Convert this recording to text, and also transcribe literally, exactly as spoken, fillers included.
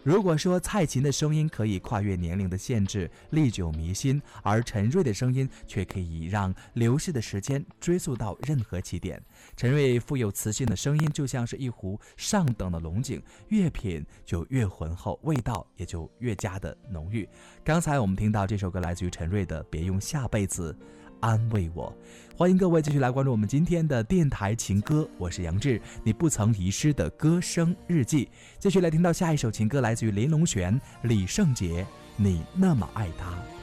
如果说蔡琴的声音可以跨越年龄的限制，历久弥新，而陈瑞的声音却可以让流逝的时间追溯到任何起点。陈瑞富有磁性的声音就像是一壶上等的龙井，越品就越浑厚，味道也就越加的浓郁。刚才我们听到这首歌来自于陈瑞的《别用下辈子安慰我》。欢迎各位继续来关注我们今天的电台情歌，我是杨志，你不曾遗失的歌声日记。继续来听到下一首情歌，来自于林隆璇、李圣杰，你那么爱他。